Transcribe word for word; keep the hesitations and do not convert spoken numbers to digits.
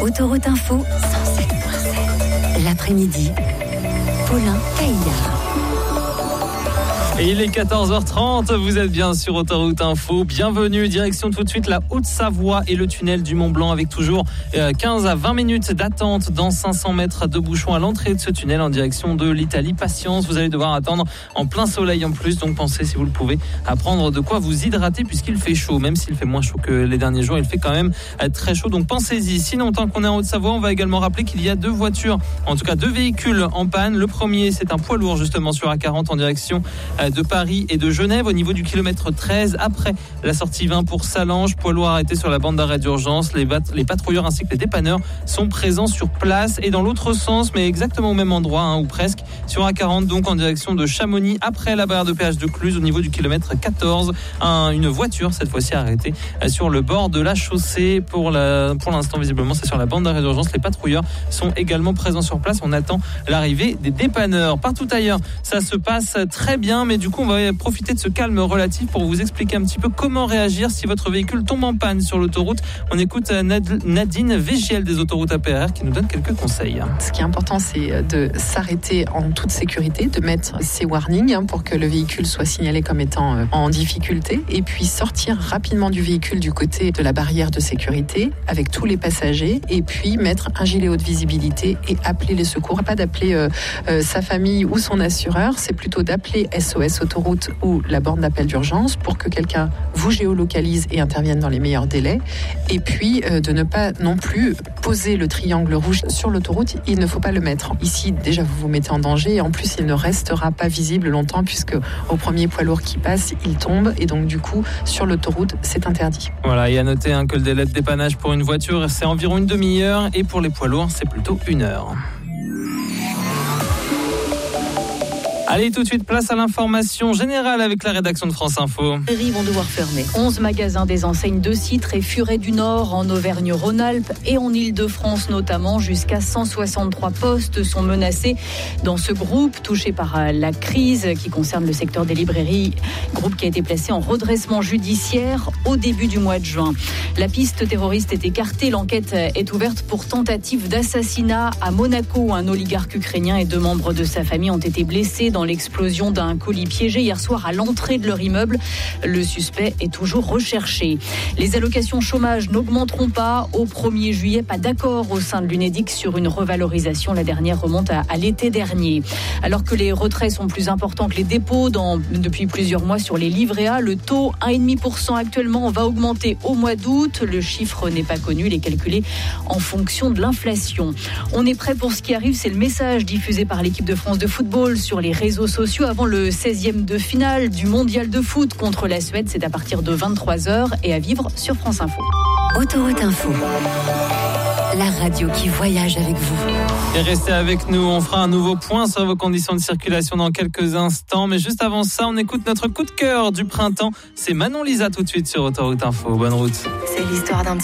Autoroute Info, cent sept virgule sept. L'après-midi, Paulin Caillard. Et il est quatorze heures trente, vous êtes bien sur Autoroute Info. Bienvenue, direction tout de suite la Haute-Savoie et le tunnel du Mont-Blanc avec toujours quinze à vingt minutes d'attente dans cinq cents mètres de bouchons à l'entrée de ce tunnel en direction de l'Italie. Patience, vous allez devoir attendre en plein soleil en plus, donc pensez si vous le pouvez à prendre de quoi vous hydrater puisqu'il fait chaud, même s'il fait moins chaud que les derniers jours, il fait quand même très chaud, donc pensez-y. Sinon, tant qu'on est en Haute-Savoie, on va également rappeler qu'il y a deux voitures, en tout cas deux véhicules en panne. Le premier, c'est un poids lourd justement sur A quarante en direction de Paris et de Genève au niveau du kilomètre treize après la sortie vingt pour Salange. Poids lourd arrêté sur la bande d'arrêt d'urgence. Les, bat- les patrouilleurs ainsi que les dépanneurs sont présents sur place et dans l'autre sens, mais exactement au même endroit hein, ou presque, sur A quarante donc en direction de Chamonix après la barrière de péage de Cluse au niveau du kilomètre quatorze. Un, une voiture cette fois-ci arrêtée sur le bord de la chaussée. Pour, la, pour l'instant visiblement c'est sur la bande d'arrêt d'urgence. Les patrouilleurs sont également présents sur place. On attend l'arrivée des dépanneurs. Partout ailleurs ça se passe très bien, mais du coup on va profiter de ce calme relatif pour vous expliquer un petit peu comment réagir si votre véhicule tombe en panne sur l'autoroute. On écoute Nadine V G L des autoroutes A P R R qui nous donne quelques conseils. Ce qui est important, c'est de s'arrêter en toute sécurité, de mettre ces warnings pour que le véhicule soit signalé comme étant en difficulté et puis sortir rapidement du véhicule du côté de la barrière de sécurité avec tous les passagers et puis mettre un gilet haute visibilité et appeler les secours. Pas d'appeler euh, euh, sa famille ou son assureur, c'est plutôt d'appeler S O S Autoroute ou la borne d'appel d'urgence pour que quelqu'un vous géolocalise et intervienne dans les meilleurs délais. Et puis euh, de ne pas non plus poser le triangle rouge sur l'autoroute, il ne faut pas le mettre. Ici, déjà, vous vous mettez en danger et en plus, il ne restera pas visible longtemps puisque au premier poids lourd qui passe, il tombe et donc du coup, sur l'autoroute, c'est interdit. Voilà, et à noter hein, que le délai de dépannage pour une voiture, c'est environ une demi-heure et pour les poids lourds, c'est plutôt une heure. Allez, tout de suite, place à l'information générale avec la rédaction de France Info. Les prairies vont devoir fermer. onze magasins des enseignes de Citre et Furet du Nord en Auvergne-Rhône-Alpes et en Île-de-France notamment. Jusqu'à cent soixante-trois postes sont menacés dans ce groupe touché par la crise qui concerne le secteur des librairies. Groupe qui a été placé en redressement judiciaire au début du mois de juin. La piste terroriste est écartée. L'enquête est ouverte pour tentative d'assassinat à Monaco. Un oligarque ukrainien et deux membres de sa famille ont été blessés dans l'explosion d'un colis piégé hier soir à l'entrée de leur immeuble. Le suspect est toujours recherché. Les allocations chômage n'augmenteront pas au premier juillet. Pas d'accord au sein de l'Unédic sur une revalorisation. La dernière remonte à, à l'été dernier. Alors que les retraits sont plus importants que les dépôts dans, depuis plusieurs mois sur les livrets A, le taux un virgule cinq pour cent actuellement va augmenter au mois d'août. Le chiffre n'est pas connu. Il est calculé en fonction de l'inflation. On est prêt pour ce qui arrive. C'est le message diffusé par l'équipe de France de football sur les réseaux sociaux avant le seizième de finale du mondial de foot contre la Suède. C'est à partir de vingt-trois heures et à vivre sur France Info. Autoroute Info, la radio qui voyage avec vous. Et restez avec nous, on fera un nouveau point sur vos conditions de circulation dans quelques instants. Mais juste avant ça, on écoute notre coup de cœur du printemps. C'est Manon Lisa tout de suite sur Autoroute Info. Bonne route. C'est l'histoire d'un